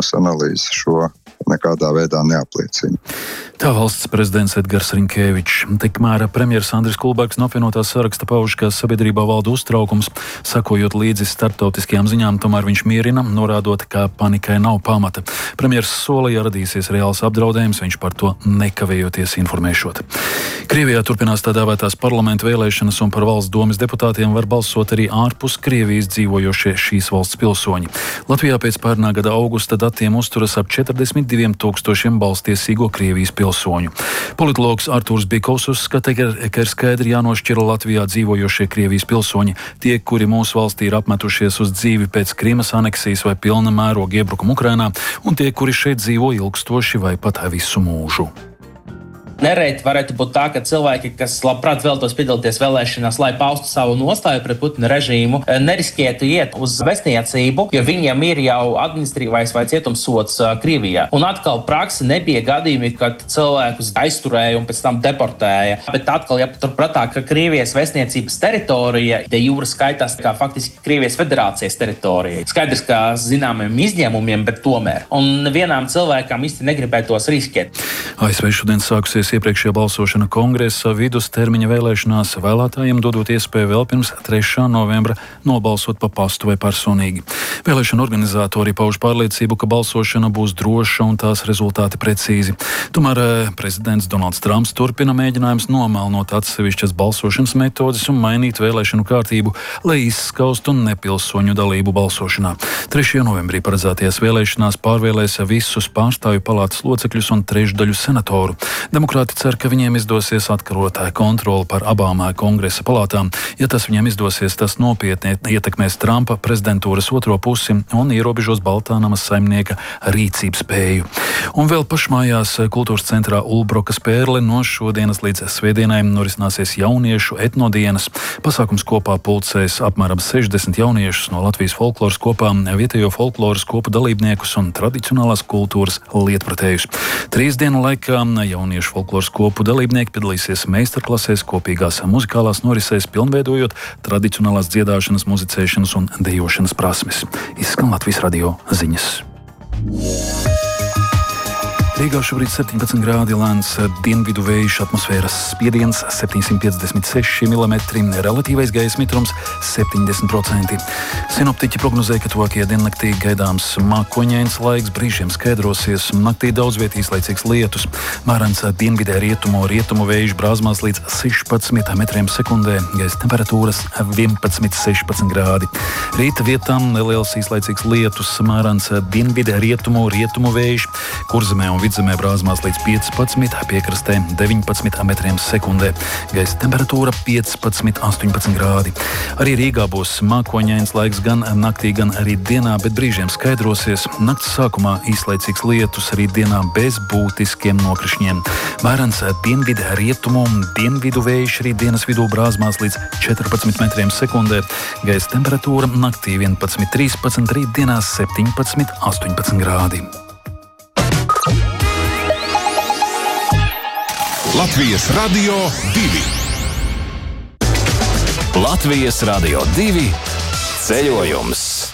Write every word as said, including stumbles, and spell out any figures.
mūsu analīze šo nekādā veidā neapliecina. Tā valsts prezidents Edgars Rinkēvičs. Tikmēr premjers Andris Kulbergs no apvienotās saraksta pauž, ka sabiedrībā valda uztraukums. Sakojot līdzi starptautiskajām ziņām, tomēr viņš mierina, norādot, ka panikai nav pamata. Premjers solīja, radīsies reāls apdraudējums, viņš par to nekavējoties informēšot. Krievijā turpinās tā dēvētās parlamentu vēlēšanas, un par valsts domes deputātiem var balsot arī ārpus Krievijas dzīvojošie šīs valsts pilsoņi. Latvijā pēc pērnā gada augusta datiem uzturas ap četrdesmit diviem tūkstošiem balstiesīgo Krievijas pilsoņu. Politologs Artūrs Bikovs uzskata, ka ir skaidri jānošķir Latvijā dzīvojošie Krievijas pilsoņi, tie, kuri mūsu valstī ir apmetušies uz dzīvi pēc Krimas aneksijas vai pilna mēroga iebrukuma Ukrainā, un tie, kuri šeit dzīvo ilgstoši vai pat visu mūžu. Nereti varētu būt tā, ka cilvēki, kas labprāt vēlētos piedalīties vēlēšanās, lai paustu savu nostāju pret Putina režīmu, neriskētu iet uz vēstniecību, jo viņiem ir jau administratīvais vai cietumsods Krievijā. Un atkal praksi nebija gadījumi, kad cilvēkus aizturēja un pēc tam deportēja. Bet atkal jāpaturprātā, ka Krievijas vēstniecības teritorija de jure skaitās kā faktiski Krievijas federācijas teritorija. Skaidrs, ka zināmiem izņēmumiem, bet tomēr. Un vienām cilvēkām īsti negribētos riskēt. A S V šodien sākusies iepriekšējā balsošana kongresa vidustermiņa vēlēšanās, vēlētājiem dodot iespēju vēl pirms trešā novembra nobalsot pa pastu vai personīgi. Vēlēšana organizatori pauž pārliecību, ka balsošana būs droša un tās rezultāti precīzi. Tomēr prezidents Donalds Trumps turpina mēģinājums nomelnot atsevišķas balsošanas metodes un mainīt vēlēšanu kārtību, lai izskaustu nepilsoņu dalību balsošanā. trešajā novembrī paredzētajās vēlēšanās pārvēlēs visus pārstāvju palātas locekļus un trešdaļu senatoru. Demokrāti cer, ka viņiem izdosies atkarot kontroli par abām kongresa palātām. Ja tas viņiem izdosies, tas nopietni ietekmēs Trumpa prezidentūras otro pusi un ierobežos Baltānamas saimnieka rīcības spēju. Un vēl pašmājās kultūras centrā Ulbrokas Pērle no šodienas līdz svētdienai norisināsies jauniešu etnodienas. Pasākums kopā pulcēs apmēram sešdesmit jauniešus no Latvijas folkloras kopām, vietējo folkloras kopu dalībniekus un tradicionālās kultūras lietpratējus. Trīs dienu laikā jauniešu folkloras kopu dalībnieki piedalīsies meistarklasēs, kopīgās muzikālās norisēs, pilnveidojot tradicionālās dziedāšanas, muzicēšanas un dejošanas prasmes. Izskan Latvijas radio ziņas. Rīgā šobrīd septiņpadsmit grādi, lēns dienvidu vējš, atmosfēras spiediens septiņsimt piecdesmit seši milimetri, relatīvais gaisa mitrums septiņdesmit procenti. Sinoptiķi prognozē, ka tuvākajā diennaktī gaidāms mākoņains laiks, brīžiem skaidrosies, naktī daudz viet īslaicīgs lietus. Mērens dienvidē rietumu, rietumu vējš brāzmās līdz sešpadsmit metriem sekundē, gaisa temperatūras vienpadsmit sešpadsmit grādi. Rīta vietām neliels īslaicīgs lietus, mērens dienvidē rietumu, rietumu vējš, Kurzemē un Vidzemē brāzmās līdz piecpadsmit, piekrastē deviņpadsmit metriem sekundē. Gaisa temperatūra piecpadsmit astoņpadsmit grādi. Arī Rīgā būs mākoņains laiks gan naktī, gan arī dienā, bet brīžiem skaidrosies. Nakts sākumā īslaicīgs lietus, arī dienā bez būtiskiem nokrišņiem. Mērens dienvidu rietumu un dienvidu vējš arī dienas vidū brāzmās līdz četrpadsmit metriem sekundē. Gaisa temperatūra naktī vienpadsmit trīspadsmit, rīt dienā septiņpadsmit astoņpadsmit grādi. Latvijas radio divi. Latvijas radio divi ceļojums.